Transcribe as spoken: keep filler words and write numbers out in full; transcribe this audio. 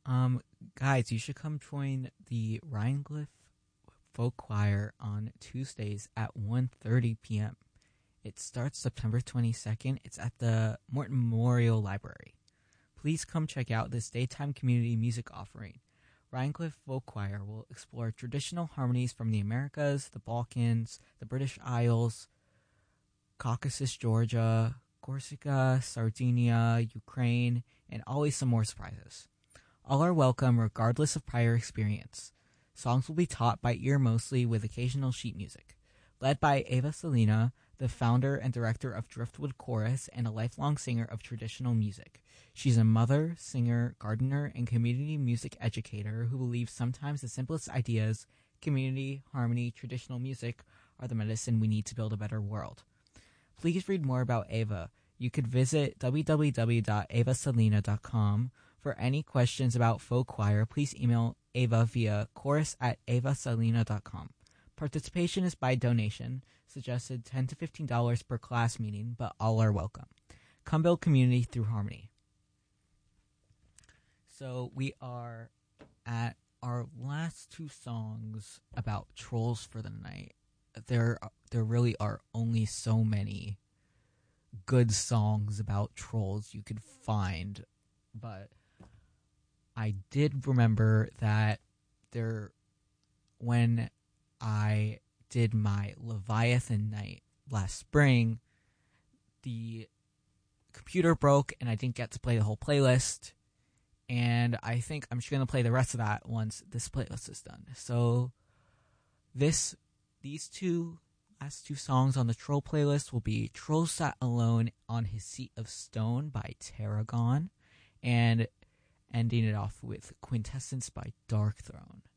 Um, guys, you should come join the Rhinecliff Folk Choir on Tuesdays at one thirty p.m. It starts September twenty-second. It's at the Morton Memorial Library. Please come check out this daytime community music offering. Rhinecliff Folk Choir will explore traditional harmonies from the Americas, the Balkans, the British Isles, Caucasus, Georgia, Corsica, Sardinia, Ukraine, and always some more surprises. All are welcome regardless of prior experience. Songs will be taught by ear mostly with occasional sheet music. Led by Ava Salina, the founder and director of Driftwood Chorus and a lifelong singer of traditional music. She's a mother, singer, gardener, and community music educator who believes sometimes the simplest ideas, community, harmony, traditional music, are the medicine we need to build a better world. Please read more about Ava. You could visit w w w dot ava salina dot com. For any questions about folk choir, please email Ava via chorus at ava salina dot com. Participation is by donation, suggested ten to fifteen dollars per class meeting, but all are welcome. Come build community through harmony. So we are at our last two songs about trolls for the night. There, there really are only so many good songs about trolls you could find, but I did remember that there, when I did my Leviathan night last spring, the computer broke and I didn't get to play the whole playlist, and I think I'm just going to play the rest of that once this playlist is done. So this, these two last two songs on the Troll playlist will be Troll Sat Alone on His Seat of Stone by Tarragon, and ending it off with Quintessence by Darkthrone.